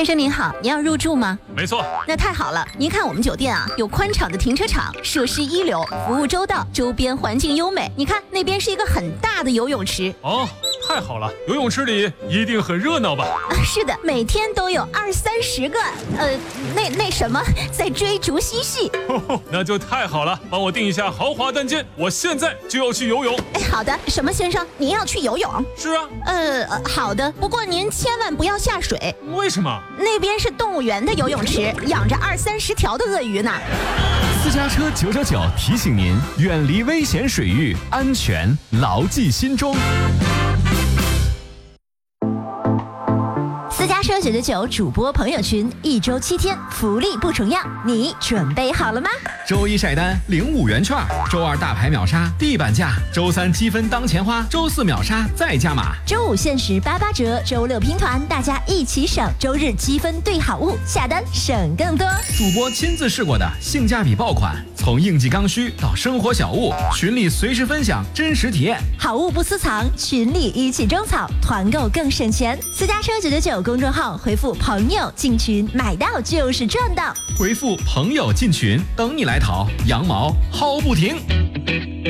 先生您好，您要入住吗？ 没错。 那太好了，您看我们酒店啊，有宽敞的停车场，设施一流，服务周到，周边环境优美。你看那边是一个很大的游泳池。 哦，太好了，游泳池里一定很热闹吧？ 是的，每天都有20-30个，那什么在追逐嬉戏。 那就太好了，帮我订一下豪华单间，我现在就要去游泳。 好的，什么先生，您要去游泳？ 是啊。 好的，不过您千万不要下水。 为什么？ 那边是动物园的游泳池，养着20-30条的鳄鱼呢。 私家车999提醒您，远离危险水域，安全牢记心中。 私家车999主播朋友群，1周7天，福利不重样，你准备好了吗？ 周一晒单领5元券，周二大牌秒杀地板价，周三积分当钱花，周四秒杀再加码， 周五限时88折，周六拼团，大家一起省，周日积分兑好物，下单省更多。 主播亲自试过的性价比爆款，从应季刚需到生活小物，群里随时分享真实体验， 好物不私藏，群里一起种草，团购更省钱。私家车999公众号回复朋友进群，买到就是赚到。 回复朋友进群，等你来淘，羊毛薅不停。